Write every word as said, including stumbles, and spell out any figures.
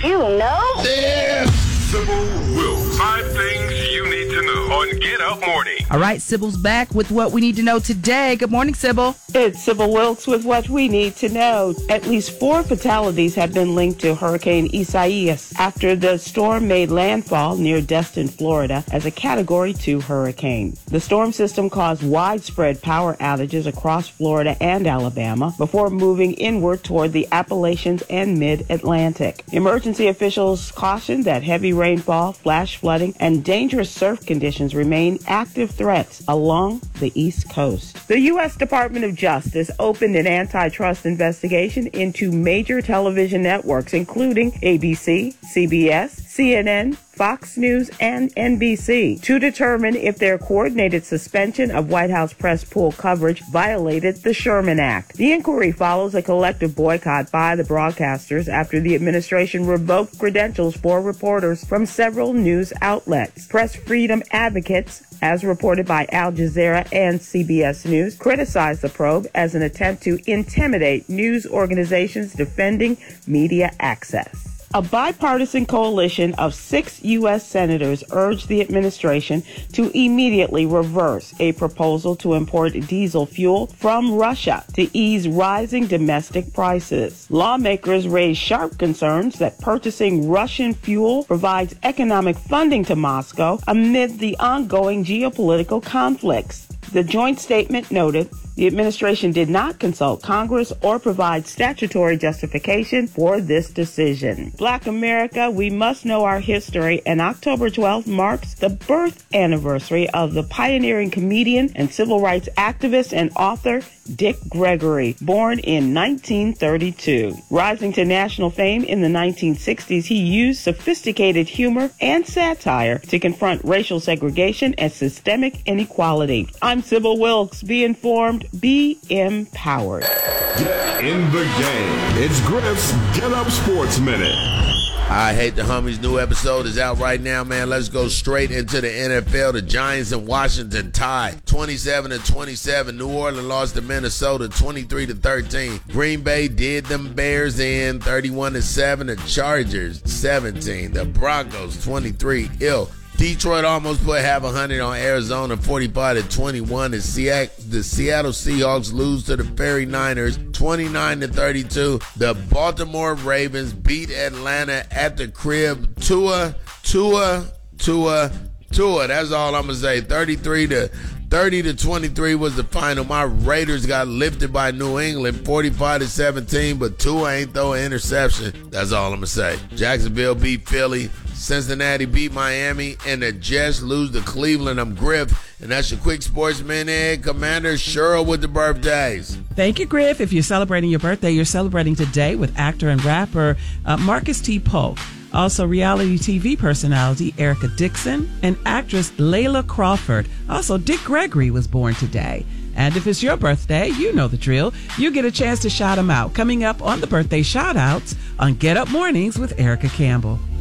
You know? Yeah. Sybil Wilkes. Five things you need to know on Get Up Morning. All right, Sybil's back with what we need to know today. Good morning, Sybil. It's Sybil Wilkes with what we need to know. At least four fatalities have been linked to Hurricane Isaias after the storm made landfall near Destin, Florida, as a Category two hurricane. The storm system caused widespread power outages across Florida and Alabama before moving inward toward the Appalachians and mid-Atlantic. Emergency officials cautioned that heavy rainfall, flash flooding, and dangerous surf conditions remain active threats along the East Coast. The U S Department of Justice opened an antitrust investigation into major television networks, including A B C, C B S, C N N, Fox News, and N B C, to determine if their coordinated suspension of White House press pool coverage violated the Sherman Act. The inquiry follows a collective boycott by the broadcasters after the administration revoked credentials for reporters from several news outlets. Press freedom advocates, as reported by Al Jazeera and C B S News, criticized the probe as an attempt to intimidate news organizations defending media access. A bipartisan coalition of six U S senators urged the administration to immediately reverse a proposal to import diesel fuel from Russia to ease rising domestic prices. Lawmakers raised sharp concerns that purchasing Russian fuel provides economic funding to Moscow amid the ongoing geopolitical conflicts. The joint statement noted the administration did not consult Congress or provide statutory justification for this decision. Black America, we must know our history, and October twelfth marks the birth anniversary of the pioneering comedian and civil rights activist and author Dick Gregory, born in nineteen thirty-two. Rising to national fame in the nineteen sixties, he used sophisticated humor and satire to confront racial segregation and systemic inequality. I'm Sybil Wilkes. Be informed, be empowered. Get in the game. It's Griff's Get Up Sports Minute. I Hate the Homies new episode is out right now, man. Let's go straight into the N F L. The Giants and Washington tied twenty-seven to twenty-seven. New Orleans lost to Minnesota twenty-three to thirteen. Green Bay did them Bears in thirty-one to seven. The Chargers seventeen. The Broncos twenty-three. Ill. Detroit almost put half a hundred on Arizona forty-five to twenty-one. The Seattle Seahawks lose to the forty-niners twenty-nine to thirty-two. The Baltimore Ravens beat Atlanta at the crib. Tua, Tua, Tua, Tua. That's all I'm gonna say. thirty-three to thirty to twenty-three was the final. My Raiders got lifted by New England forty-five to seventeen, but Tua ain't throw an interception. That's all I'm gonna say. Jacksonville beat Philly. Cincinnati beat Miami, and the Jets lose to Cleveland. I'm Griff, and that's your quick sports minute. Commander Cheryl with the birthdays. Thank you, Griff. If you're celebrating your birthday, you're celebrating today with actor and rapper uh, Marcus T. Polk. Also, reality T V personality Erica Dixon and actress Layla Crawford. Also, Dick Gregory was born today. And if it's your birthday, you know the drill. You get a chance to shout them out. Coming up on the birthday shout-outs on Get Up Mornings with Erica Campbell.